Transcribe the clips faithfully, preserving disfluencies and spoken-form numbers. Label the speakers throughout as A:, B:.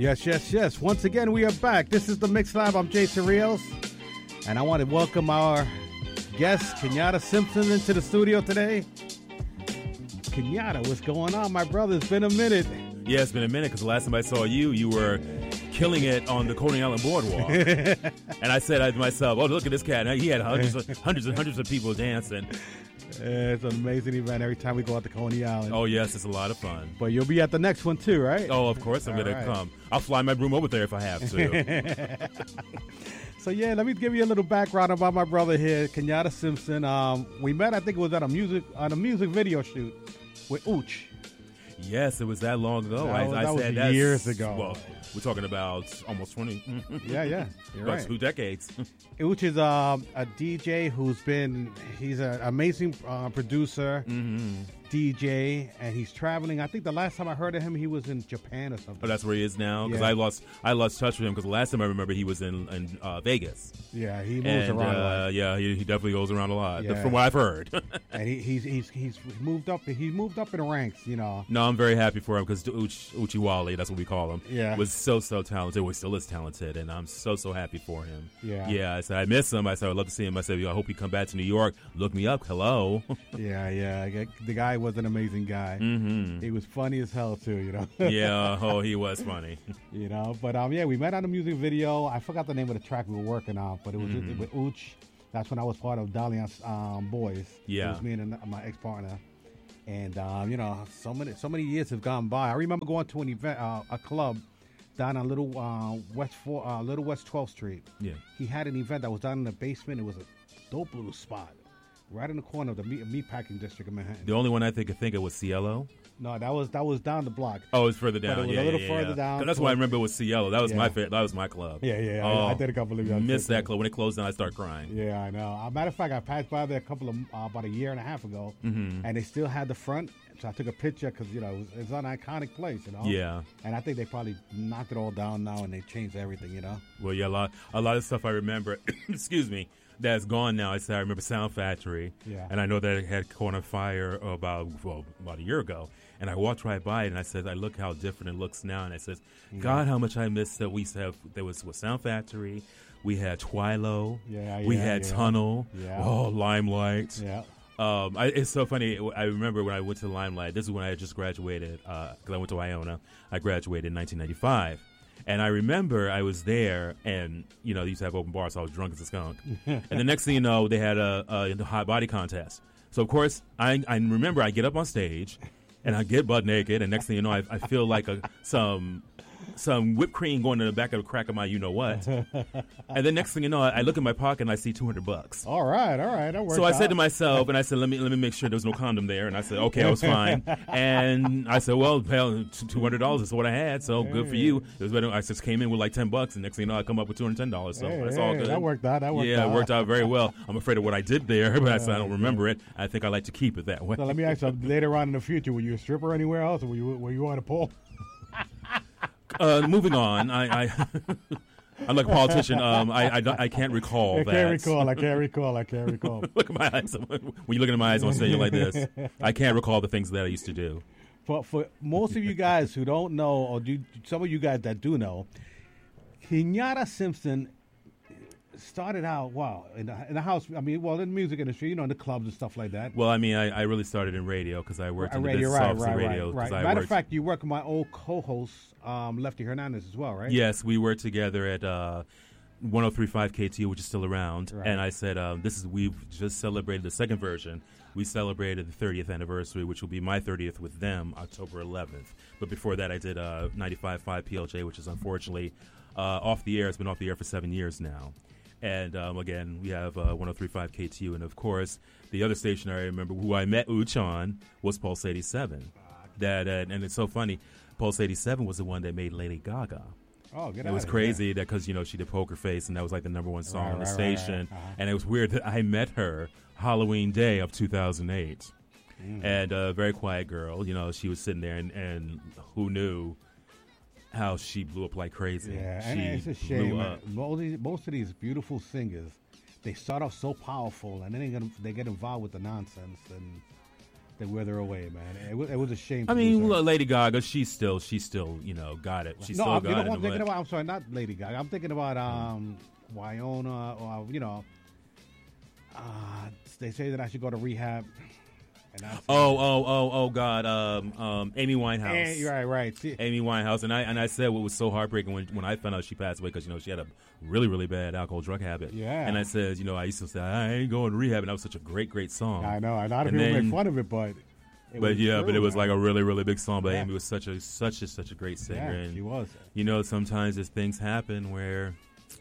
A: Yes, yes, yes. Once again, we are back. This is the Mix Lab. I'm Jason Rios, and I want to welcome our guest, Kenyatta Simpson, into the studio today. Kenyatta, what's going on, my brother? It's been a minute.
B: Yeah, it's been a minute because the last time I saw you, you were killing it on the Coney Island Boardwalk. And I said to myself, oh, look at this cat. He had hundreds, of, hundreds and hundreds of people dancing.
A: Yeah, it's an amazing event every time we go out to Coney Island.
B: Oh, yes, it's a lot of fun.
A: But you'll be at the next one, too, right?
B: Oh, of course I'm going right. to come. I'll fly my broom over there if I have to.
A: So, yeah, let me give you a little background about my brother here, Kenyatta Simpson. Um, we met, I think it was at a music on a music video shoot with Ooch.
B: Yes, it was that long ago.
A: That
B: I,
A: was,
B: I
A: that
B: said
A: was years ago.
B: Well, we're talking about almost twenty.
A: Yeah, yeah. You're
B: about
A: right.
B: two decades.
A: Ooch is um, a D J who's been, he's an amazing uh, producer,
B: mm-hmm.
A: D J, and he's traveling. I think the last time I heard of him, he was in Japan or something.
B: Oh, that's where he is now? Because
A: yeah.
B: I lost I lost touch with him because the last time I remember he was in, in uh, Vegas.
A: Yeah, he moves
B: and,
A: around
B: uh,
A: a lot.
B: Yeah, he, he definitely goes around a lot,
A: yeah.
B: from what I've heard.
A: And he, he's he's he's moved up. He's moved up in the ranks, you know.
B: No, I'm very happy for him because Uch, Uchiwale, that's what we call him,
A: yeah.
B: was so, so talented. Well, he still is talented, and I'm so, so happy for him.
A: Yeah.
B: Yeah, I said, I miss him. I said, I'd love to see him. I said, I hope he come back to New York. Look me up. Hello.
A: yeah, yeah. The guy was an amazing guy.
B: Mm-hmm.
A: He was funny as hell, too, you know.
B: Yeah, oh, he was funny.
A: You know, but, um, yeah, we met on a music video. I forgot the name of the track we were working on, but it was mm-hmm. with Ooch. That's when I was part of Dalian's um, Boys.
B: Yeah.
A: It was me and my ex-partner. And, um, you know, so many so many years have gone by. I remember going to an event, uh, a club down on Little uh, West four, uh, Little West twelfth Street.
B: Yeah.
A: He had an event that was down in the basement. It was a dope little spot right in the corner of the meat, meatpacking district of Manhattan.
B: The only one I think could think of was Cielo.
A: No, that was that was down the block.
B: Oh, it was further down.
A: But it was
B: yeah,
A: a little
B: yeah,
A: further
B: yeah.
A: down.
B: That's why I remember it was Cielo. That was
A: yeah.
B: my fa- that was my club.
A: Yeah, yeah.
B: Oh,
A: I, I did a couple of years.
B: Missed that club when it closed down. I started crying.
A: Yeah, I know. As a matter of fact, I passed by there a couple of uh, about a year and a half ago,
B: mm-hmm.
A: and they still had the front. So I took a picture because you know it was, it's an iconic place, you know.
B: Yeah.
A: And I think they probably knocked it all down now and they changed everything, you know.
B: Well, yeah, a lot a lot of stuff I remember. excuse me. That's gone now. I said I remember Sound Factory,
A: yeah.
B: and I know that it had caught on fire about well about a year ago. And I walked right by it, and I said, "I look how different it looks now." And I said,
A: yeah.
B: "God, how much I miss that we used to have." There was with Sound Factory, we had Twilo,
A: yeah,
B: we
A: yeah,
B: had
A: yeah.
B: Tunnel,
A: yeah.
B: oh Limelight.
A: Yeah.
B: Um, I, it's so funny. I remember when I went to Limelight. This is when I had just graduated because uh, I went to Iona. I graduated in nineteen ninety-five. And I remember I was there, and, you know, they used to have open bars, so I was drunk as a skunk. And the next thing you know, they had a, a hot body contest. So, of course, I, I remember I get up on stage, and I get butt naked, and next thing you know, I, I feel like a, some some whipped cream going in the back of the crack of my you-know-what. And then next thing you know, I look in my pocket, and I see two hundred bucks.
A: All right, all right. That works
B: so I
A: out.
B: said to myself, and I said, let me let me make sure there was no condom there. And I said, okay, I was fine. And I said, well, two hundred dollars is what I had, so
A: hey.
B: good for you. It was better. I just came in with like ten bucks, and next thing you know, I come up with two hundred ten dollars. So
A: hey,
B: that's
A: hey,
B: all good.
A: That worked out. That worked
B: yeah,
A: out.
B: it worked out very well. I'm afraid of what I did there, but I said I don't remember it. I think I like to keep it that way.
A: So let me ask you, later on in the future, were you a stripper anywhere else, or were you, were you on a pole?
B: Uh, moving on, I, I I'm like a politician. Um, I, I, I can't recall
A: I
B: that.
A: can't recall. I can't recall. I can't recall.
B: Look at my eyes. When you look into my eyes, I'm saying you like this. I can't recall the things that I used to do.
A: For for most of you guys who don't know, or do, some of you guys that do know, Kenyatta Simpson started out, wow, in the, in the house, I mean, well, in the music industry, you know, in the clubs and stuff like that.
B: Well, I mean, I, I really started in radio because I worked in the
A: radio,
B: business
A: right,
B: office
A: right,
B: of radio.
A: right, right.
B: I
A: Matter
B: worked,
A: of fact, you work with my old co-host, um, Lefty Hernandez, as well, right?
B: Yes, we worked together at uh, one oh three point five K T U, which is still around.
A: Right.
B: And I said, um, this is we've just celebrated the second version. We celebrated the thirtieth anniversary, which will be my thirtieth with them, October eleventh. But before that, I did uh, ninety-five point five P L J, which is unfortunately uh, off the air. It's been off the air for seven years now. And um, again, we have uh, one oh three point five K T U. And, of course, the other station I remember who I met Ooch on was Pulse eighty-seven. That uh, And it's so funny. Pulse eighty-seven was the one that made Lady Gaga.
A: Oh, get
B: It was crazy that because, you know, she did Poker Face, and that was like the number one song
A: right,
B: on the
A: right,
B: station.
A: Right, right. Uh-huh.
B: And it was weird that I met her Halloween Day of two thousand eight. Mm. And a uh, very quiet girl. You know, she was sitting there, and, and who knew how she blew up like crazy.
A: Yeah,
B: she
A: and it's a shame.
B: blew
A: Man.
B: up.
A: Most, of these, most of these beautiful singers, they start off so powerful, and then they get, they get involved with the nonsense, and they wither away, man. It was, it was a shame.
B: I
A: to
B: mean,
A: lose her.
B: Lady Gaga, she's still, she's still, you know, got it. She's
A: no,
B: still
A: I'm,
B: got
A: you know
B: it.
A: what I'm
B: in
A: thinking
B: the
A: about? I'm sorry, not Lady Gaga. I'm thinking about um, Wyona, or you know, uh, they say that I should go to rehab. And I
B: Oh, oh, oh, oh, God! Um, um, Amy Winehouse.
A: Eh, right, right. See,
B: Amy Winehouse, and I and I said what was so heartbreaking when, when I found out she passed away, because you know she had a really really bad alcohol drug habit.
A: Yeah.
B: And I said, you know, I used to say I ain't going to rehab, and that was such a great great song.
A: I know a lot of
B: And
A: people
B: then-
A: make fun of it, but it
B: But
A: was
B: yeah,
A: true,
B: but it was
A: man.
B: like a really really big song. But
A: Yeah.
B: Amy was such a such a such a great singer,
A: yeah,
B: and
A: she was.
B: you know sometimes as things happen where,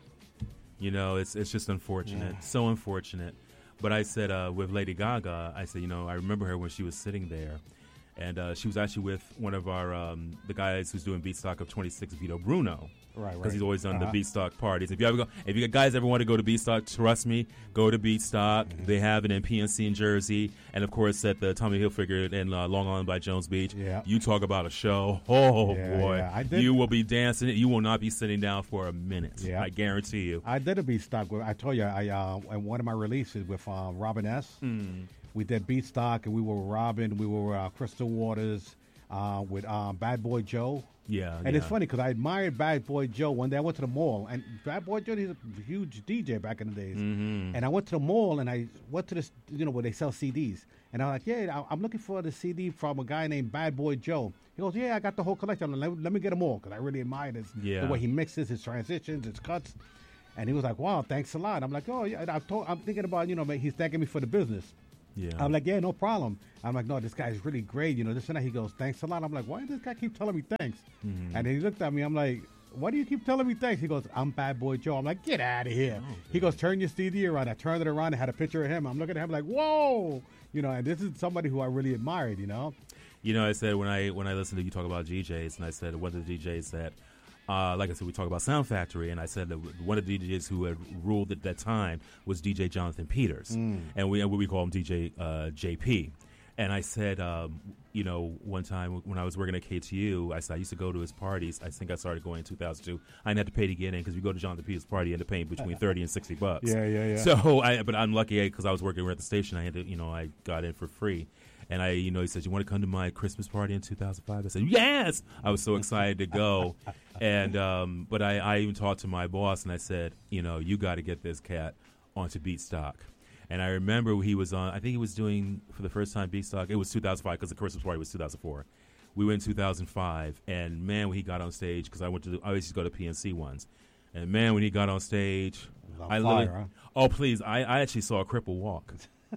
B: you know, it's it's just unfortunate,
A: Yeah.
B: so unfortunate. But I said uh, with Lady Gaga, I said, you know, I remember her when she was sitting there, and uh, she was actually with one of our um, the guys who's doing Beatstock of twenty-six, Vito Bruno,
A: Right,
B: because
A: right.
B: he's always done
A: Uh-huh.
B: the Beatstock parties. If you ever go, if you guys ever want to go to Beatstock, trust me, go to Beatstock.
A: Mm-hmm.
B: They have it in P N C in Jersey, and of course at the Tommy Hilfiger in uh, Long Island by Jones Beach.
A: Yeah.
B: You talk about a show. Oh
A: Yeah,
B: boy,
A: yeah. I did-
B: you will be dancing. You will not be sitting down for a minute.
A: Yeah.
B: I guarantee you.
A: I did a beat stock. With, I told you, I uh, in one of my releases with uh, Robin S.
B: Mm.
A: We did beat stock, and we were Robin, we were uh, Crystal Waters, uh, with um, Bad Boy Joe.
B: Yeah,
A: And
B: yeah.
A: it's funny because I admired Bad Boy Joe. One day I went to the mall, and Bad Boy Joe, he's a huge D J back in the days.
B: Mm-hmm.
A: And I went to the mall, and I went to this, you know, where they sell C Ds. And I'm like, yeah, I- I'm looking for the C D from a guy named Bad Boy Joe. He goes, yeah, I got the whole collection. I'm like, let, let me get them all, because I really admired his,
B: Yeah.
A: the way he mixes, his transitions, his cuts. And he was like, wow, thanks a lot. I'm like, oh, yeah. And I told, I'm thinking about, you know, man, he's thanking me for the business.
B: Yeah.
A: I'm like, yeah, no problem. I'm like, no, this guy's really great. You know, this and that. He goes, thanks a lot. I'm like, why does this guy keep telling me thanks?
B: Mm-hmm.
A: And then he looked at me. I'm like, why do you keep telling me thanks? He goes, I'm Bad Boy Joe. I'm like, get out of here.
B: Oh,
A: he goes, turn your C D around. I turned it around and had a picture of him. I'm looking at him like, whoa. You know, and this is somebody who I really admired, you know?
B: You know, I said when I when I listened to you talk about D Js, and I said one of the D Js that, uh, like I said, we talk about Sound Factory, and I said that one of the D Js who had ruled at that time was D J Jonathan Peters, and we and we call him D J uh, J P. And I said, um, you know, one time when I was working at K T U, I said I used to go to his parties. I think I started going in two thousand two. I didn't have to pay to get in because we go to Jonathan Peters' party, you end up paying between thirty and sixty bucks.
A: Yeah, yeah, yeah.
B: So, I, but I'm lucky because I was working at the station. I had to, you know, I got in for free. And I, you know, he said, "You want to come to my Christmas party in two thousand five?" I said, "Yes!" I was so excited to go. And um, but I, I even talked to my boss, and I said, "You know, you got to get this cat onto Beatstock." And I remember he was on. I think he was doing for the first time Beatstock. It was two thousand five because the Christmas party was two thousand four. We went in two thousand five, and man, when he got on stage, because I went to, the, I always used to go to P N C ones, and man, when he got on stage,
A: on
B: I
A: fire,
B: literally,
A: huh?
B: oh please, I, I actually saw a cripple walk.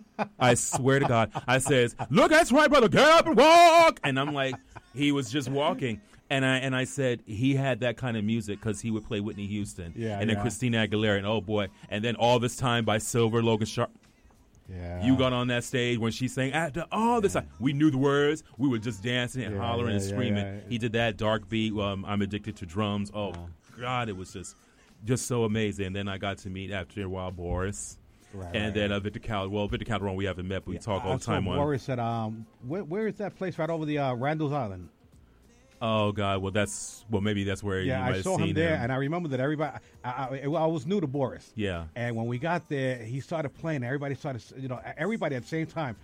B: I swear to God, I says, "Look, that's right, brother, get up and walk." And I'm like, he was just walking. And I and I said he had that kind of music because he would play Whitney Houston,
A: Yeah,
B: and then
A: yeah.
B: Christina Aguilera, and oh boy, and then All This Time by Silver, Logan Sharp.
A: Yeah.
B: You got on that stage when she sang after all this time. We knew the words. We were just dancing and
A: Yeah,
B: hollering
A: yeah,
B: and
A: yeah,
B: screaming.
A: yeah.
B: He did that dark beat. Um, I'm addicted to drums. Oh God, it was just just so amazing. And then I got to meet after a while Boris.
A: Right,
B: And
A: right,
B: then
A: right.
B: uh, Victor Cal. Well, Victor Calderon, we haven't met, but we talk all
A: I
B: the time
A: saw
B: on.
A: Boris said, um, where, where is that place right over the uh, Randall's Island?
B: Oh God, well that's well maybe that's where
A: Yeah,
B: you might
A: I
B: have
A: saw
B: seen
A: him there, and I remember that everybody. I, I, I was new to Boris.
B: Yeah.
A: And when we got there, he started playing. Everybody started, you know, everybody at the same time.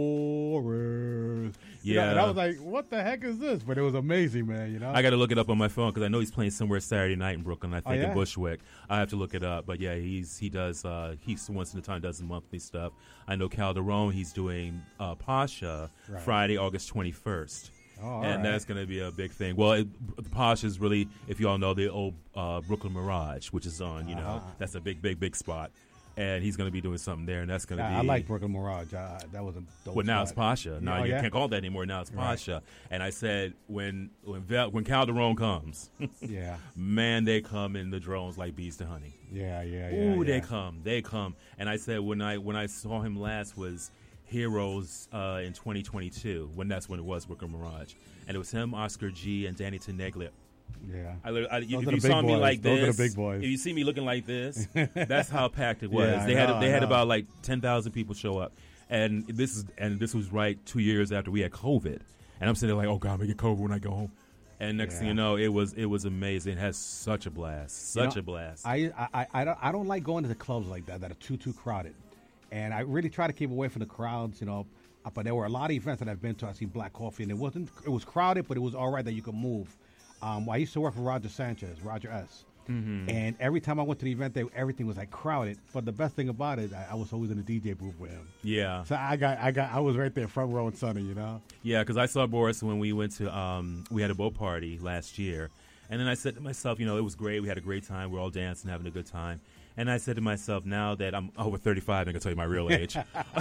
A: Boris. You know, and I
B: Yeah.
A: was like, what the heck is this? But it was amazing, man. You know.
B: I got to look it up on my phone because I know he's playing somewhere Saturday night in Brooklyn. I think
A: yeah?
B: in Bushwick. I have to look it up, but yeah, he's he does. Uh, he's once in a time does the monthly stuff. I know Calderon. He's doing uh, Pasha
A: Right.
B: Friday, August twenty first.
A: Oh, all
B: and
A: right.
B: that's going to be a big thing. Well, it, the Pasha is really, if you all know, the old uh, Brooklyn Mirage, which is on, you know,
A: Uh-huh.
B: that's a big, big, big spot. And he's going to be doing something there, and that's going to
A: I,
B: be.
A: I like Brooklyn Mirage. Uh, that was a dope
B: Well, now it's
A: spot.
B: Pasha. Now
A: Oh,
B: you
A: yeah?
B: can't call it that anymore. Now it's
A: Right.
B: Pasha. And I said when when Val, when Calderon comes,
A: Yeah.
B: man, they come in the drones like bees to honey.
A: Yeah, yeah, yeah.
B: Ooh,
A: yeah.
B: they come, they come. And I said when I when I saw him last was Heroes uh, in twenty twenty-two, when that's when it was Brooklyn Mirage, and it was him, Oscar G, and Danny Teneglia.
A: Yeah.
B: I, lit- I,
A: Those
B: if
A: are
B: you
A: the big
B: saw me
A: boys.
B: like
A: Those
B: this,
A: are the big boys.
B: if you see me looking like this, that's how packed it was.
A: Yeah, I
B: they had
A: know,
B: they
A: I
B: had
A: know.
B: about like ten thousand people show up, and this is and this was right two years after we had COVID, and I'm sitting there like, oh God, I'm gonna get COVID when I go home. And next thing
A: Yeah.
B: you know, it was it was amazing. It has such a blast,
A: You know,
B: such a blast.
A: I, I I don't I don't like going to the clubs like that that are too too crowded, and I really try to keep away from the crowds. You know, Uh, but there were a lot of events that I've been to. I seen Black Coffee, and it wasn't. It was crowded, but it was all right that you could move. Um, I used to work for Roger Sanchez, Roger S. Mm-hmm. And every time I went to the event, they, everything was like crowded. But the best thing about it, I, I was always in the D J booth with him.
B: Yeah.
A: So I got, I got, I was right there, front row and center, you know.
B: Yeah, because I saw Boris when we went to, um, we had a boat party last year, and then I said to myself, you know, it was great. We had a great time. We're all dancing, having a good time. And I said to myself, now that I'm over thirty-five, I'm going to tell you my real age.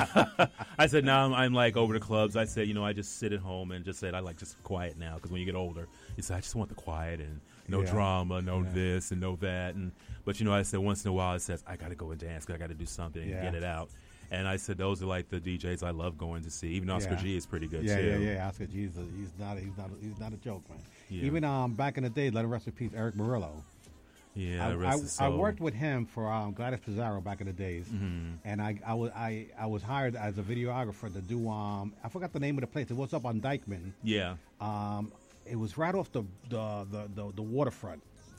B: I said, now I'm, I'm like over the clubs. I said, you know, I just sit at home and just said, I like just quiet now. Because when you get older, you say, I just want the quiet and no
A: yeah.
B: drama, no
A: yeah.
B: this and no that. And But, you know, I said once in a while, it says, I got to go and dance because I got to do something and
A: yeah.
B: get it out. And I said, those are like the D Js I love going to see. Even Oscar
A: yeah.
B: G is pretty good,
A: yeah,
B: too.
A: Yeah, yeah, yeah. Oscar G, is a, he's, not, he's, not, he's not a joke, man.
B: Yeah.
A: Even um, back in the day, let him rest in peace, Eric Murillo.
B: Yeah,
A: I,
B: rest
A: I,
B: his
A: I
B: soul.
A: worked with him for um, Gladys Pizarro back in the days,
B: Mm-hmm.
A: and I, I was I, I was hired as a videographer to do um I forgot the name of the place. It was up on Dykeman.
B: Yeah.
A: Um, it was right off the the the, the, the waterfront.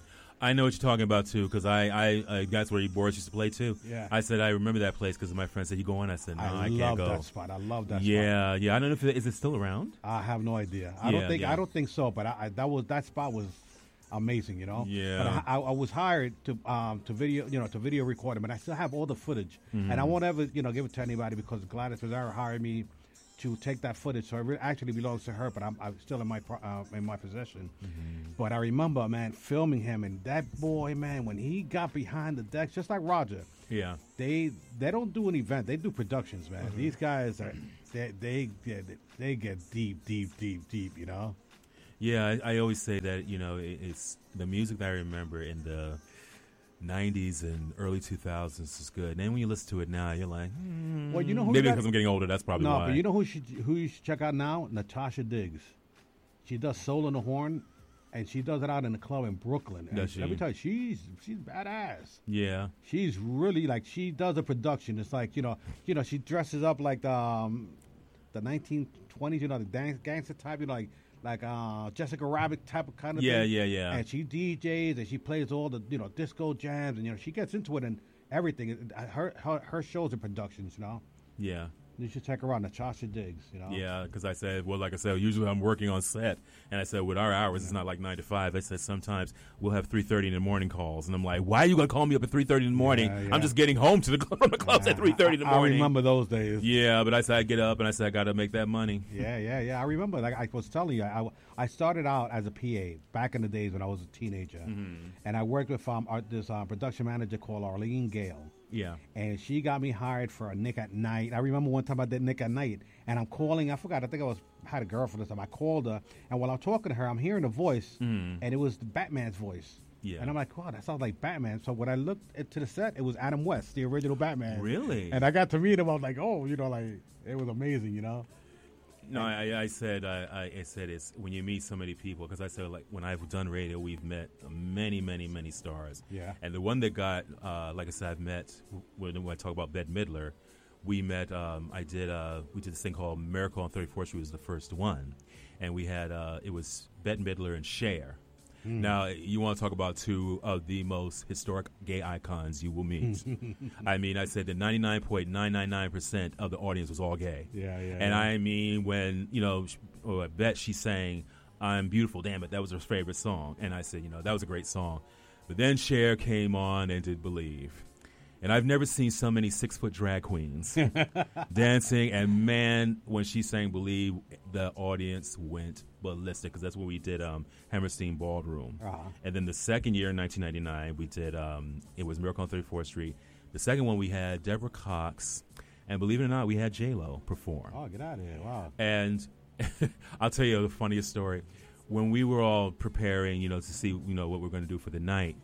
B: I know what you're talking about, too, because I, I, I, that's where Boris used to play, too.
A: Yeah.
B: I said, I remember that place because my friend said, you go on? I said, no, I,
A: I
B: can't
A: love
B: go.
A: that spot. I love that spot.
B: Yeah, yeah. I don't know if it, is it still around?
A: I have no idea. I
B: Yeah,
A: don't think
B: yeah.
A: I don't think so. But I, I, that was that spot was amazing. You know.
B: Yeah.
A: But I, I, I was hired to um to video you know to video record him, and I still have all the footage, mm-hmm. and I won't ever you know give it to anybody because Gladys Pizarro hired me to take that footage, so it really actually belongs to her, but I'm, I'm still in my pro- uh, in my possession. Mm-hmm. But I remember, man, filming him, and that boy, man, when he got behind the decks, just like Roger.
B: Yeah.
A: They they don't do an event; they do productions, man. Mm-hmm. These guys are they they get they get deep, deep, deep, deep. You know.
B: Yeah, I, I always say that you know it, it's the music that I remember in the nineties and early two thousands is good. And then when you listen to it now, you're like, hmm,
A: well, you know who
B: maybe
A: got,
B: because I'm getting older. That's probably
A: no,
B: why.
A: but you know who should who you should check out now? Natasha Diggs. She does soul on the horn, and she does it out in the club in Brooklyn. And
B: Does she?
A: Let me tell you, she's she's badass.
B: Yeah.
A: She's really like she does a production. It's like you know, you know, she dresses up like the um, the nineteen twenties, you know, the dance gangster type, you know, like. Like uh, Jessica Rabbit type of kind of
B: Yeah,
A: thing.
B: yeah, yeah.
A: And she D Js and she plays all the you know disco jams and you know she gets into it and everything. It- Her her, her shows and productions, you know.
B: Yeah.
A: You should check her out, Natasha Diggs. You know.
B: Yeah, because I said, well, like I said, usually I'm working on set, and I said, with our hours, it's not like nine to five. I said sometimes we'll have three thirty in the morning calls, and I'm like, why are you gonna call me up at three thirty in the morning?
A: Yeah, yeah.
B: I'm just getting home to the from the clubs at three thirty in the
A: I, I
B: morning.
A: remember those days.
B: Yeah, but I said I get up and I said I got to make that money.
A: Yeah, yeah, yeah. I remember. Like I was telling you, I, I started out as a P A back in the days when I was a teenager,
B: Mm-hmm.
A: and I worked with um, art, this uh, production manager called Arlene Gale.
B: Yeah.
A: And she got me hired for a Nick at Night. I remember one time I did Nick at Night, and I'm calling. I forgot. I think I was had a girlfriend or something. I called her, and while I'm talking to her, I'm hearing a voice,
B: Mm.
A: and it was the Batman's voice.
B: Yeah.
A: And I'm like, wow, that sounds like Batman. So when I looked at, to the set, it was Adam West, the original Batman.
B: Really?
A: And I got to meet him. I was like, oh, you know, like it was amazing, you know.
B: No, I, I said I, I said it's when you meet so many people because I said like when I've done radio, we've met many, many, many stars.
A: Yeah.
B: And the one that got, uh, like I said, I've met when, when I talk about Bette Midler, we met. Um, I did. Uh, we did this thing called Miracle on thirty-fourth Street. Was the first one, and we had uh, it was Bette Midler and Cher. Mm. Now, you want to talk about two of the most historic gay icons you will meet. I mean, I said that ninety-nine point nine nine nine percent of the audience was all gay.
A: Yeah, yeah.
B: And
A: yeah.
B: I mean, when, you know, oh, I bet she sang I'm Beautiful, damn it, that was her favorite song. And I said, you know, that was a great song. But then Cher came on and did Believe. And I've never seen so many six-foot drag queens dancing. And, man, when she sang Believe, the audience went ballistic because that's what we did um, Hammerstein Ballroom.
A: Uh-huh.
B: And then the second year in nineteen ninety-nine, we did, um, it was Miracle on thirty-fourth Street. The second one, we had Deborah Cox. And believe it or not, we had J-Lo perform.
A: Oh, get out of here. Wow.
B: And I'll tell you the funniest story. When we were all preparing, you know, to see, you know, what we're going to do for the night,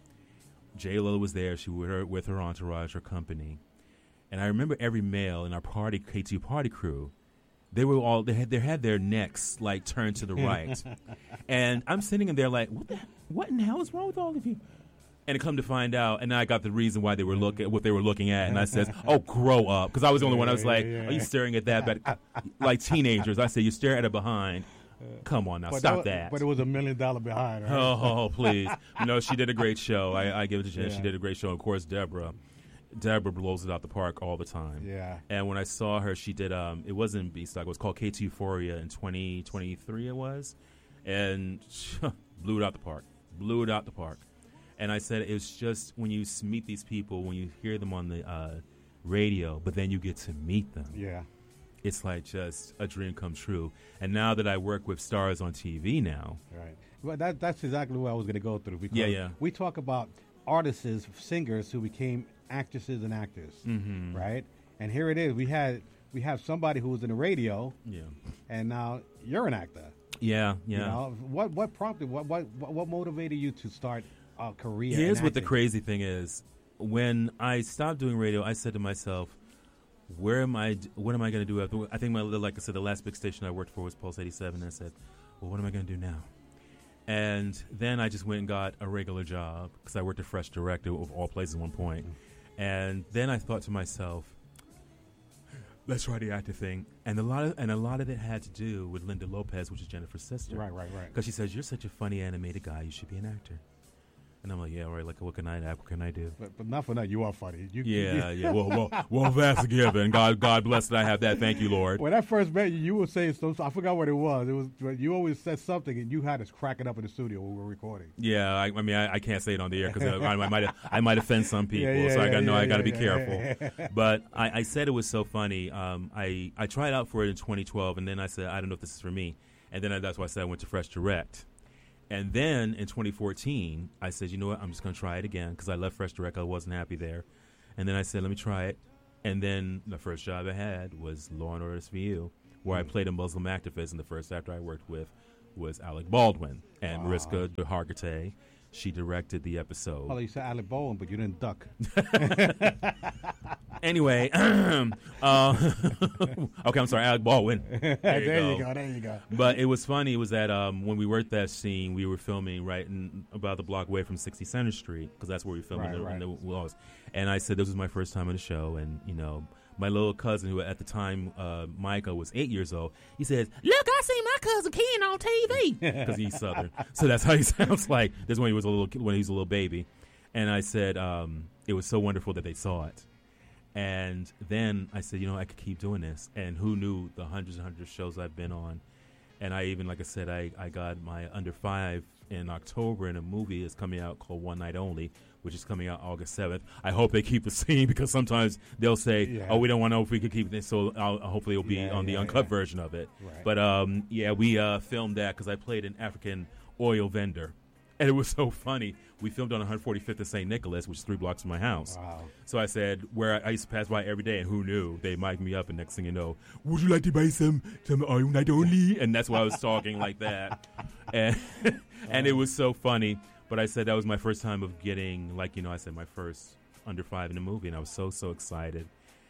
B: J-Lo was there. She was with her, with her entourage, her company. And I remember every male in our party, K T party crew, they were all, they had, they had their necks, like, turned to the right. And I'm sitting in there like, what the, what in the hell is wrong with all of you? And come to find out, and I got the reason why they were looking, what they were looking at, and I said, "Oh, grow up," because I was the only one. I was like,
A: yeah, yeah.
B: "Are you staring at that?" But like teenagers, I said, "You stare at it behind." Come on now,
A: But
B: stop
A: that.
B: that.
A: But it was a million dollar behind. Right?
B: Oh, oh, please. You know, she did a great show. I, I give it to Jen.
A: Yeah.
B: She did a great show. Of course, Deborah. Deborah blows it out the park all the time.
A: Yeah.
B: And when I saw her, she did. Um, it wasn't B-Stock. It was called K two Euphoria in twenty twenty-three. It was, and blew it out the park. Blew it out the park. And I said, it's just when you meet these people, when you hear them on the uh, radio, but then you get to meet them.
A: Yeah.
B: It's like just a dream come true. And now that I work with stars on T V now.
A: Right. Well, that, that's exactly what I was going to go through. Because
B: Yeah, yeah.
A: we talk about artists, singers who became actresses and actors,
B: Mm-hmm.
A: right? And here it is. We had we have somebody who was in the radio,
B: Yeah.
A: and now you're an actor.
B: Yeah, yeah.
A: You know, what what prompted what what what motivated you to start a career?
B: Here's
A: in
B: what the
A: acting?
B: crazy thing is. When I stopped doing radio, I said to myself, where am I, what am I going to do after? I think, my, like I said, the last big station I worked for was Pulse eighty-seven. And I said, well, what am I going to do now? And then I just went and got a regular job because I worked at Fresh Direct of all places at one point. Mm-hmm. And then I thought to myself, let's try the actor thing. And a lot of and a lot of it had to do with Linda Lopez, which is Jennifer's sister.
A: Right, right, right.
B: Because she says, you're such a funny animated guy, you should be an actor. And I'm like, yeah, all right, like, what can I act? What can I do?
A: But, but not for that. You are funny. You,
B: Yeah, yeah. Well, well, well, that's a given. God, God bless that I have that. Thank you, Lord.
A: When I first met you, you were saying something. I forgot what it was. It was you always said something, and you had us cracking up in the studio when we were recording.
B: Yeah, I, I mean, I, I can't say it on the air because I, I might I might offend some people,
A: Yeah, yeah,
B: so I
A: yeah,
B: got to know
A: yeah,
B: I got to
A: yeah,
B: be
A: yeah,
B: careful.
A: yeah.
B: But I, I said it was so funny. Um, I I tried out for it in twenty twelve, and then I said I don't know if this is for me, and then I, that's why I said I went to Fresh Direct. And then in twenty fourteen, I said, you know what, I'm just going to try it again because I left Fresh Direct. I wasn't happy there. And then I said, let me try it. And then the first job I had was Law and Order S V U, where I played a Muslim activist. And the first actor I worked with was Alec Baldwin. And
A: Wow.
B: Mariska Hargitay, she directed the episode.
A: Well, you said Alec Baldwin, but you didn't duck.
B: Anyway, uh, okay, I'm sorry, Alec Baldwin. There,
A: there
B: you, go.
A: you go. There you go.
B: But it was funny was that um, when we worked that scene, we were filming right in, about the block away from sixty Center Street because that's where we filmed
A: Right,
B: in the,
A: right.
B: in the walls. And I said this was my first time on the show, and you know, my little cousin who at the time uh, Micah was eight years old, he says, "Look, I see my cousin Ken on T V," because he's Southern. So that's how he sounds like. This when he was a little when he was a little baby, and I said um, it was so wonderful that they saw it. And then I said, you know, I could keep doing this. And who knew the hundreds and hundreds of shows I've been on. And I even, like I said, I, I got my under five in October, and a movie is coming out called One Night Only, which is coming out August seventh. I hope they keep the scene because sometimes they'll say,
A: Yeah.
B: oh, we don't want to know if we could keep this. So I'll, hopefully it'll be
A: Yeah,
B: on the
A: yeah,
B: uncut
A: yeah.
B: version of it.
A: Right.
B: But um, yeah, we uh, filmed that because I played an African oil vendor. And it was so funny. We filmed on one forty-fifth and Saint Nicholas, which is three blocks from my house.
A: Wow.
B: So I said, where I, I used to pass by every day, and who knew? They mic'd me up, and next thing you know, would you like to buy some some oil night only? And that's why I was talking like that. And and it was so funny. But I said that was my first time of getting, like, you know, I said my first under five in a movie, and I was so, so excited.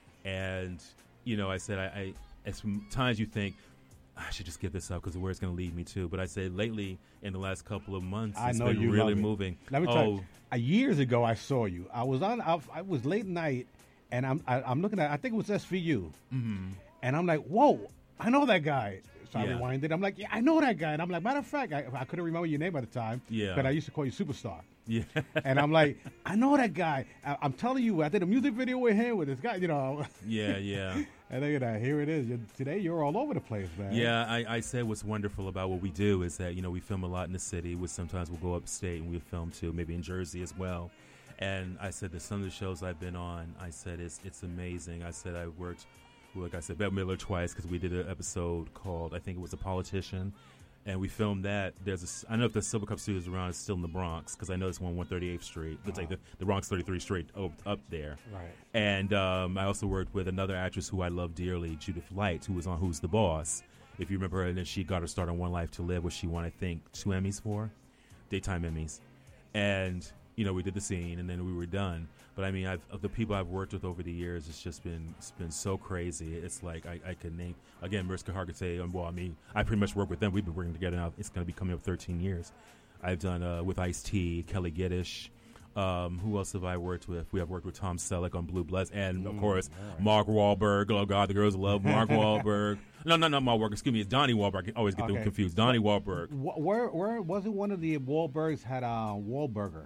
B: And, you know, I said, I, I as times you think, I should just give this up because of where it's going to lead me to. But I said lately, in the last couple of months,
A: I
B: it's
A: know
B: been
A: you
B: really
A: love it.
B: moving.
A: Let me
B: oh,
A: tell you, uh, years ago I saw you. I was on. I, I was late night, and I'm I, I'm looking at. I think it was S V U,
B: mm-hmm.
A: and I'm like, whoa, I know that guy. So I
B: Yeah.
A: rewinded. I'm like, yeah, I know that guy, and I'm like, matter of fact, I, I couldn't remember your name at the time.
B: Yeah.
A: but I used to call you Superstar.
B: Yeah.
A: And I'm like, I know that guy. I, I'm telling you, I did a music video with him with this guy. You know.
B: yeah, yeah.
A: And then, uh, here it is. You're, today you're all over the place, man.
B: Yeah, I, I said what's wonderful about what we do is that, you know, we film a lot in the city. We sometimes we'll go upstate and we'll film too, maybe in Jersey as well. And I said that some of the shows I've been on, I said it's it's amazing. I said I worked, like I said, Bette Midler twice because we did an episode called, I think it was A Politician. And we filmed that. There's a, I don't know if the Silver Cup Studios around is still in the Bronx because I know it's on one thirty-eighth Street. It's like the, the Bronx thirty-third Street up, up there.
A: Right.
B: And um, I also worked with another actress who I love dearly, Judith Light, who was on Who's the Boss. If you remember her, and then she got her start on One Life to Live, which she won, I think, two Emmys for, daytime Emmys. And, you know, we did the scene, and then we were done. But, I mean, I've, of the people I've worked with over the years, it's just been it's been so crazy. It's like I, I could name, again, Mariska Hargitay. Um, well, I mean, I pretty much work with them. We've been working together now. It's going to be coming up thirteen years. I've done uh, with Ice-T, Kelly Giddish. Um, who else have I worked with? We have worked with Tom Selleck on Blue Bloods, and of
A: Mm,
B: course
A: right.
B: Mark Wahlberg. Oh God, the girls love Mark Wahlberg. No, no, not Mark Wahlberg. Excuse me, it's Donnie Wahlberg. I always get them
A: Okay.
B: confused. Donnie Wahlberg.
A: Wh- Where where was it? One of the Wahlbergs had a uh, Wahlburger.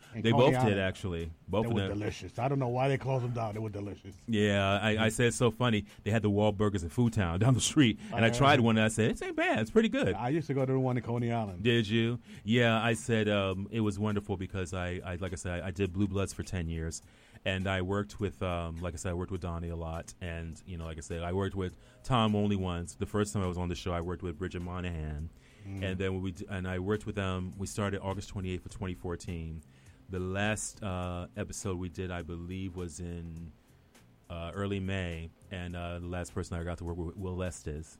A: in
B: They
A: Coney
B: both did
A: Island.
B: actually. Both
A: They
B: of
A: were
B: them.
A: delicious. I don't know why they closed them down. They were delicious.
B: Yeah, I, I said it's so funny. They had the Wahlburgers in Food Town down the street, and I
A: Uh,
B: tried one, and I said, it ain't bad. It's pretty good.
A: I used to go to the one in Coney Island.
B: Did you? Yeah, I said um, it was wonderful because I, I like I said, I, I did Blue Bloods for ten years, and I worked with, um, like I said, I worked with Donnie a lot, and you know, like I said, I worked with Tom only once. The first time I was on the show, I worked with Bridget Monahan,
A: Mm.
B: and then we d- and I worked with them. We started August twenty-eighth of twenty fourteen. The last uh, episode we did, I believe, was in uh, early May, and uh, the last person I got to work with, Will Estes.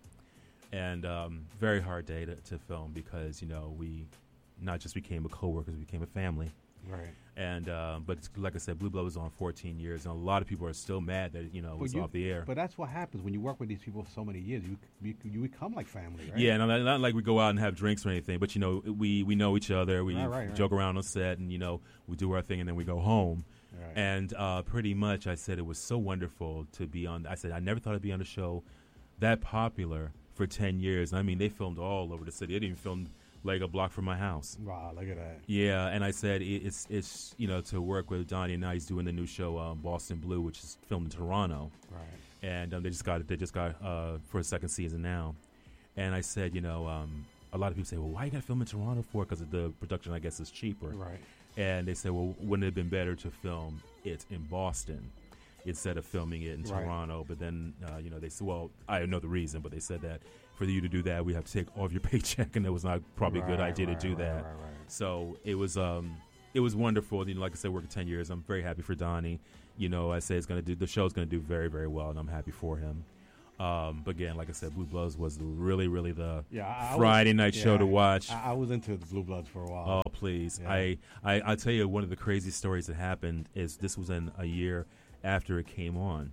B: And um, very hard day to, to film because, you know, we not just became a co-workers, we became a family.
A: Right.
B: And uh, but it's, like I said, Blue Blood was on fourteen years, and a lot of people are still mad that, you know, it was
A: you,
B: off the air.
A: But that's what happens when you work with these people for so many years. You you, you become like family, right?
B: Yeah, and not, not like we go out and have drinks or anything, but you know, we, we know each other. We
A: Right, right, right.
B: joke around on set, and you know, we do our thing, and then we go home.
A: Right.
B: And uh, pretty much, I said it was so wonderful to be on. I said I never thought I'd be on a show that popular for ten years. I mean, they filmed all over the city. They didn't even film like a block from my house.
A: Wow, look at that.
B: Yeah, and I said it, it's it's you know to work with Donnie, and now he's doing the new show um, Boston Blue, which is filmed in Toronto.
A: Right.
B: And um, they just got it. They just got uh, for a second season now. And I said, you know, um, a lot of people say, well, why you got to film in Toronto for? Because the production, I guess, is cheaper.
A: Right.
B: And they said, well, wouldn't it have been better to film it in Boston instead of filming it in
A: Right.
B: Toronto? But then, uh, you know, they said, well, I know the reason, but they said that for you to do that, we have to take all of your paycheck, and it was not probably a good
A: Right,
B: idea
A: right,
B: to do
A: right,
B: that.
A: right, right.
B: So it was, um, it was wonderful. You know, like I said, working ten years, I'm very happy for Donnie. You know, I say it's going to do the show's going to do very, very well, and I'm happy for him. Um, but again, like I said, Blue Bloods was the, really, really the
A: Yeah, I- I
B: Friday
A: was-
B: night
A: yeah,
B: show to watch.
A: I, I was into the Blue Bloods for a while.
B: Oh, please.
A: Yeah.
B: I, I, I'll tell you one of the crazy stories that happened is this was in a year after it came on.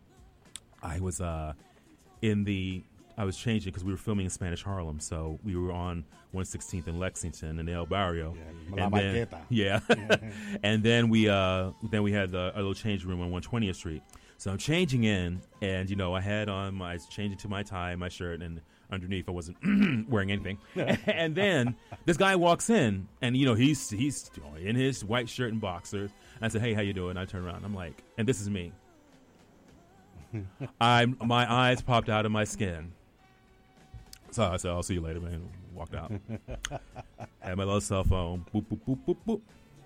B: I was uh, in the, I was changing because we were filming in Spanish Harlem. So we were on one sixteenth in Lexington in El Barrio.
A: Yeah,
B: and
A: La
B: then,
A: Marqueta.
B: yeah. and then we, uh, then we had the, a little change room on one twentieth Street. So I'm changing in, and, you know, I had on my, I was changing to my tie, my shirt, and underneath I wasn't wearing anything. And then this guy walks in, and, you know, he's he's in his white shirt and boxers. And I said, hey, how you doing? And I turn around. I'm like, and this is me. I'm my eyes popped out of my skin. So I said, I'll see you later, man. Walked out. Had my little cell phone. Boop, boop, boop, boop, boop.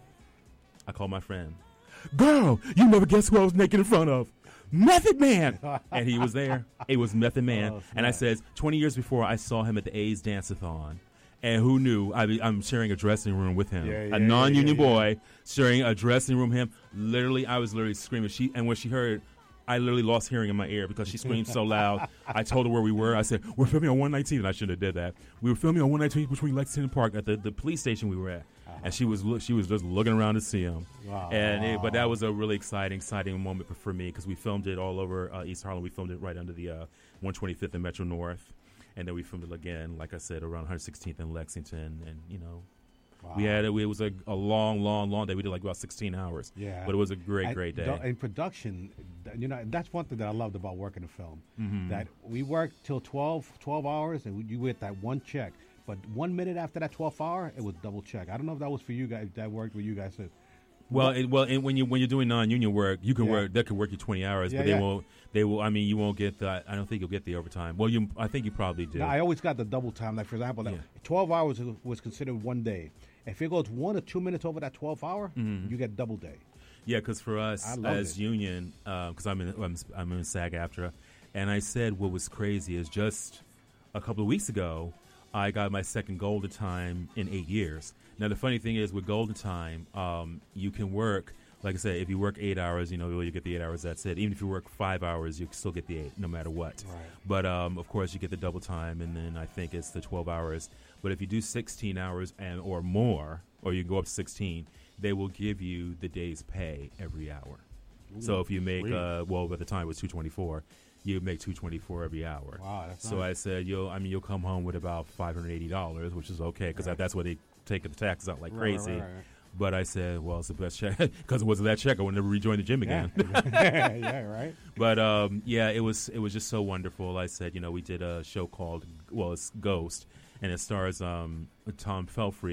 B: I called my friend. Girl, you never guess who I was naked in front of. Method Man. And he was there. It was Method Man.
A: Oh,
B: and I said, twenty years before, I saw him at the A's Dance-a-thon. And who knew? I, I'm sharing a dressing room with him.
A: Yeah, yeah,
B: a non-union
A: yeah, yeah.
B: boy sharing a dressing room with him. Literally, I was literally screaming. She And when she heard, I literally lost hearing in my ear because she screamed so loud. I told her where we were. I said, we're filming on one nineteenth. And I shouldn't have did that. We were filming on one nineteenth between Lexington Park at the, the police station we were at.
A: Uh-huh.
B: And she was look, she was just looking around to see him.
A: Wow.
B: And it, but that was a really exciting, exciting moment for me because we filmed it all over uh, East Harlem. We filmed it right under the uh, one twenty-fifth and Metro North. And then we filmed it again, like I said, around one sixteenth in Lexington. And, you know,
A: Wow.
B: we had it. It was a, a long, long, long day. We did like about sixteen hours.
A: Yeah.
B: But it was a great,
A: And
B: great day.
A: the- In production, th- you know, that's one thing that I loved about working in film.
B: Mm-hmm.
A: That we worked till twelve, twelve hours, and you get that one check. But one minute after that twelve hour, it was double check. I don't know if that was for you guys. That worked with you guys too.
B: Well, it, well, and when you when you're doing non-union work, you can
A: Yeah.
B: work. That could work you twenty hours,
A: Yeah,
B: but they
A: yeah.
B: won't. They will. I mean, you won't get the. I don't think you'll get the overtime. Well, you. I think you probably do.
A: Now, I always got the double time. Like for example, like
B: Yeah.
A: twelve hours was considered one day. If it goes one or two minutes over that twelve hour,
B: Mm-hmm.
A: you get double day.
B: Yeah, because for us
A: I love
B: as
A: it.
B: union, because I'm in I'm, I'm in SAG-AFTRA, and I said what was crazy is just a couple of weeks ago, I got my second Golden Time in eight years. Now the funny thing is with Golden Time, um, you can work. Like I said, if you work eight hours, you know, you get the eight hours, that's it. Even if you work five hours, you still get the eight, no matter what.
A: Right.
B: But, um, of course, you get the double time, and then I think it's the twelve hours. But if you do sixteen hours and or more, or you go up to sixteen, they will give you the day's pay every hour. So if you make,
A: sweet.
B: uh, well, at the time it was two twenty-four, you make two twenty-four every hour.
A: Wow, that's
B: So
A: nice.
B: I said, you'll, I mean, you'll come home with about five hundred eighty dollars, which is okay, because
A: Right.
B: that's what they take the taxes out like
A: Right, right,
B: crazy.
A: right, right.
B: But I said, well, it's the best check because it wasn't that check. I would never rejoin the gym
A: Yeah.
B: again.
A: yeah, right.
B: But um, yeah, it was it was just so wonderful. I said, you know, we did a show called, well, it's Ghost, and it stars um, Tom Pelfrey,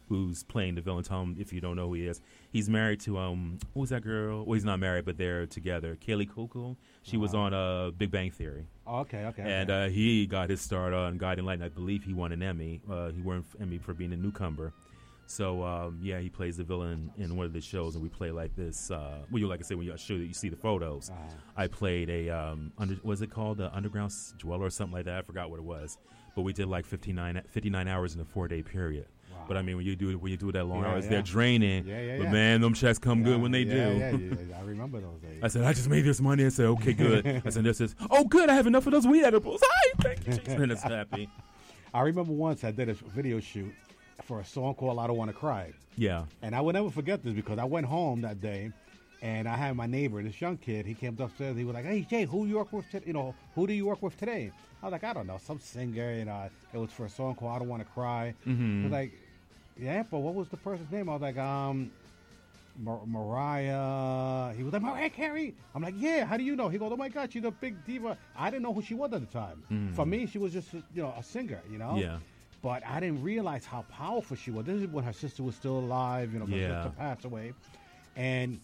B: who's playing the villain. Tom, if you don't know who he is, he's married to um, what was that girl? Well, he's not married, but they're together. Kaylee Cuoco. She uh-huh. was on uh, Big Bang Theory.
A: Oh, okay, okay.
B: And
A: okay.
B: Uh, he got his start on Guiding Light. And I believe he won an Emmy. Uh, he won an Emmy for being a newcomer. So um, yeah, he plays the villain in one of the shows, and we play like this. Uh, well, you like I said, when you show that you see the photos, uh-huh. I played a um, under, was it called the Underground Dweller or something like that? I forgot what it was, but we did like fifty-nine, fifty-nine hours in a four day period. Wow. But I mean, when you do when you do that long yeah, hours, yeah. they're draining.
A: Yeah, yeah,
B: but
A: yeah.
B: man, them checks come
A: yeah,
B: good when they
A: yeah,
B: do.
A: Yeah, yeah, I remember those days.
B: I said, I just made this money. I said, okay, good. I said, this is oh good. I have enough of those weed edibles. Hi, thank you, Jesus. And it's happy.
A: I remember once I did a video shoot for a song called "I Don't Want to Cry."
B: Yeah.
A: And I would never forget this because I went home that day, and I had my neighbor, this young kid. He came upstairs. He was like, "Hey Jay, who you work with? T- you know, who do you work with today?" I was like, "I don't know, some singer." You know, it was for a song called "I Don't Want to Cry."
B: Mm-hmm.
A: He was like, "Yeah, but what was the person's name?" I was like, "Um, Mar- Mariah." He was like, "Mariah Carey." I'm like, "Yeah, how do you know?" He goes, "Oh my God, she's a big diva." I didn't know who she was at the time.
B: Mm.
A: For me, she was just you know a singer. You know.
B: Yeah.
A: But I didn't realize how powerful she was. This is when her sister was still alive, you know, her
B: yeah.
A: sister passed away. And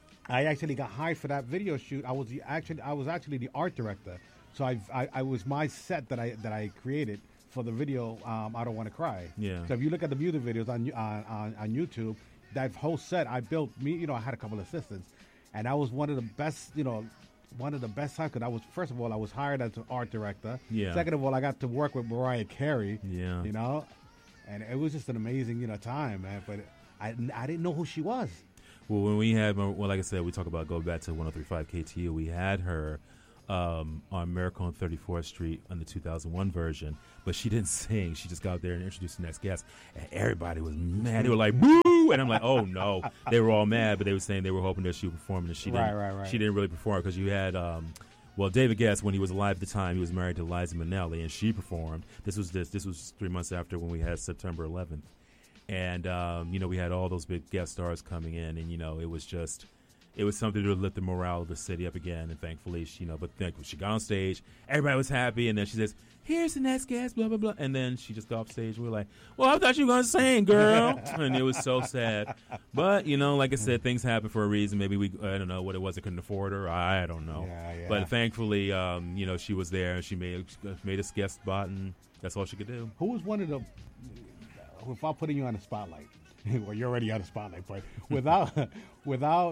A: I actually got hired for that video shoot. I was the actually I was actually the art director. So I I, I was my set that I that I created for the video um, I Don't Want to Cry.
B: Yeah.
A: So if you look at the music videos on on, on on YouTube, that whole set I built me, you know, I had a couple of assistants. And that was one of the best, you know, one of the best times because I was, first of all, I was hired as an art director.
B: Yeah.
A: Second of all, I got to work with Mariah Carey.
B: Yeah.
A: You know, and it was just an amazing, you know, time, man. But I, I didn't know who she was.
B: Well, when we had, well, like I said, we talk about go back to one oh three point five K T U. We had her um, on Miracle on thirty-fourth Street on the two thousand one version, but she didn't sing. She just got up there and introduced the next guest, and everybody was mad. They were like, "Boo!" And I'm like, "Oh no!" They were all mad, but they were saying they were hoping that she would perform, and she didn't.
A: Right, right, right.
B: She didn't really perform because you had. Um, Well, David Guest, when he was alive at the time, he was married to Liza Minnelli, and she performed. This was this this was three months after when we had September eleventh, and um, you know we had all those big guest stars coming in, and you know it was just it was something to lift the morale of the city up again. And thankfully, she, you know, but then she got on stage, everybody was happy, and then she says, "Here's the next guest," blah blah blah, and then she just got off stage. We were like, "Well, I thought you were gonna sing, girl," and it was so sad. But you know, like I said, things happen for a reason. Maybe we, I don't know what it was. I couldn't afford her. I don't know.
A: Yeah, yeah.
B: But thankfully, um, you know, she was there and she made made us guest spot, and that's all she could do.
A: Who was one of the, without putting you on the spotlight, well, you're already on the spotlight, but without, without,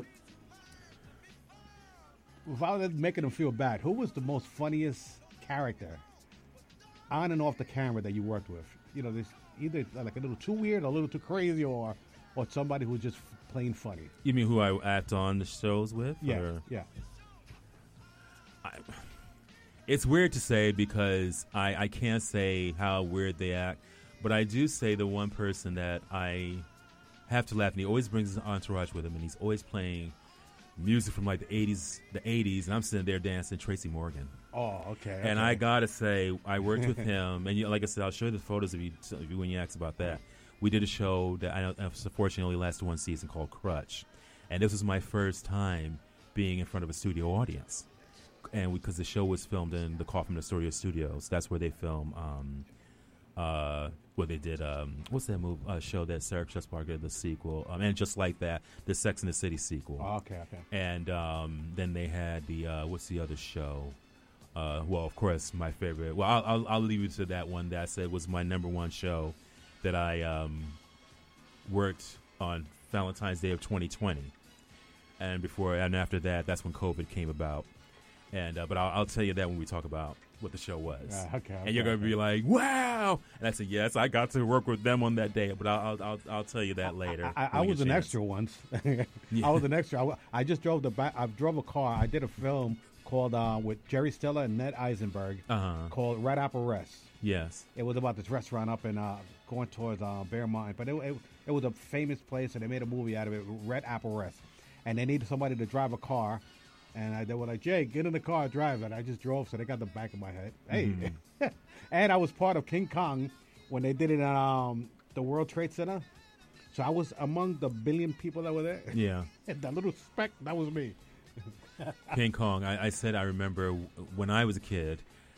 A: without making them feel bad, who was the most funniest character on and off the camera that you worked with? You know, there's either like a little too weird, a little too crazy, or or somebody who's just plain funny.
B: You mean who I act on the shows with?
A: Yeah,
B: or?
A: yeah.
B: I, it's weird to say because I, I can't say how weird they act, but I do say the one person that I have to laugh, and he always brings his entourage with him, and he's always playing music from like the eighties, the eighties, and I'm sitting there dancing Tracy Morgan.
A: Oh, okay. okay.
B: And I gotta say, I worked with him, and you know, like I said, I'll show you the photos of you, of you when you ask about that. We did a show that I know, unfortunately only lasted one season called Crutch, and this was my first time being in front of a studio audience, and because the show was filmed in the Kaufman Astoria Studios, that's where they film. Um, uh, where they did um, what's that movie uh, show that Sarah Jessica did, the sequel, um, and just like that, the Sex and the City sequel.
A: Oh, okay, okay.
B: And um, then they had the uh, what's the other show? Uh, well, of course, my favorite. Well, I'll, I'll, I'll leave you to that one that I said was my number one show that I um, worked on Valentine's Day of twenty twenty, and before and after that, that's when COVID came about. And uh, but I'll, I'll tell you that when we talk about what the show was.
A: Uh, okay, okay.
B: And you're gonna
A: okay.
B: be like, "Wow!" And I said, "Yes, I got to work with them on that day." But I'll I'll I'll, I'll tell you that later.
A: I, I, I was an extra once. yeah. I was an extra. I, I just drove the back. I drove a car. I did a film called uh, with Jerry Stiller and Ned Eisenberg
B: uh-huh.
A: called Red Apple Rest.
B: Yes.
A: It was about this restaurant up in uh, going towards uh, Bear Mountain, but it, it it was a famous place, and they made a movie out of it, Red Apple Rest. And they needed somebody to drive a car. And I, they were like, "Jay, get in the car, drive it." I just drove, so they got the back of my head. Hey, mm-hmm. And I was part of King Kong when they did it at um, the World Trade Center. So I was among the billion people that were there.
B: Yeah,
A: that little speck, that was me.
B: King Kong. I, I said I remember when I was a kid,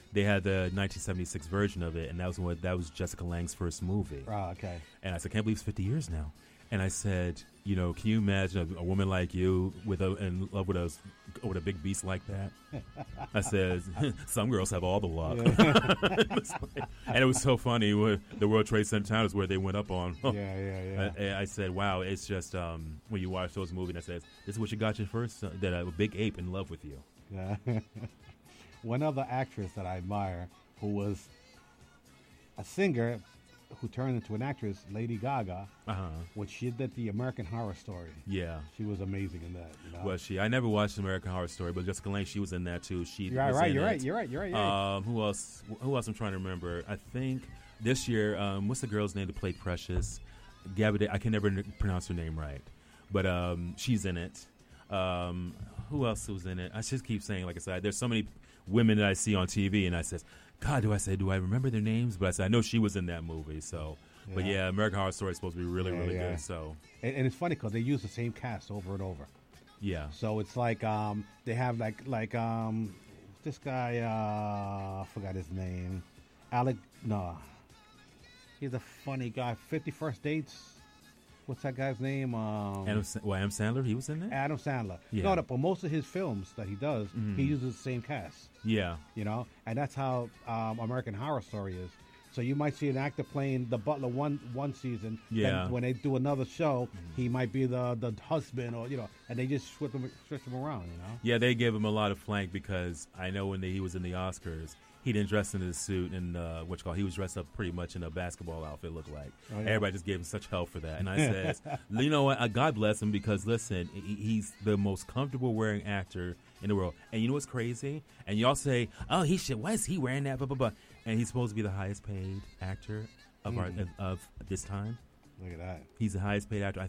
B: they had the nineteen seventy-six version of it, and that was what that was Jessica Lange's first movie.
A: Oh, okay.
B: And I said, can't believe it's fifty years now. And I said, you know, can you imagine a, a woman like you with a, in love with a with a big beast like that? I said, some girls have all the luck. Yeah. Like, and it was so funny. The World Trade Center town is where they went up on.
A: yeah, yeah, yeah.
B: I, I said, wow, it's just um, when you watch those movies, and it says, this is what you got your first, uh, that a big ape in love with you.
A: Yeah. One other actress that I admire who was a singer who turned into an actress, Lady Gaga,
B: uh-huh.
A: when she did the American Horror Story.
B: Yeah.
A: She was amazing in that. You know?
B: Was she? I never watched American Horror Story, but Jessica Lange, she was in that too. She
A: you're
B: was
A: right,
B: in
A: you're
B: it.
A: right, you're right, you're right, you're right.
B: Um, who else? Who else I'm trying to remember? I think this year, um, what's the girl's name that played Precious? Gabby, I can never n- pronounce her name right, but um, she's in it. Um, who else was in it? I just keep saying, like I said, there's so many women that I see on T V, and I says, God, do I say, do I remember their names? But I said, I know she was in that movie, so... Yeah. But yeah, American Horror Story is supposed to be really, yeah, really yeah. good. So,
A: and, and it's funny because they use the same cast over and over.
B: Yeah.
A: So it's like um, they have like like um, this guy. Uh, I forgot his name. Alec. No, he's a funny guy. Fifty First Dates. What's that guy's name? Um,
B: Adam, well, Adam Sandler. He was in there.
A: Adam Sandler.
B: Yeah.
A: No, no, but most of his films that he does, mm-hmm. he uses the same cast.
B: Yeah.
A: You know, and that's how um, American Horror Story is. So you might see an actor playing the butler one one season.
B: Yeah.
A: And when they do another show, mm-hmm. he might be the, the husband, or you know, and they just switch him switch him around. You know.
B: Yeah, they gave him a lot of flank because I know when they, he was in the Oscars, he didn't dress in his suit and uh, what you call. He was dressed up pretty much in a basketball outfit. Looked like oh, yeah. Everybody just gave him such hell for that. And I said, you know what? God bless him because listen, he, he's the most comfortable wearing actor in the world. And you know what's crazy? And y'all say, oh, he should. Why is he wearing that? Blah blah blah. And he's supposed to be the highest paid actor of mm. our of this time.
A: Look at that.
B: He's the highest paid actor. I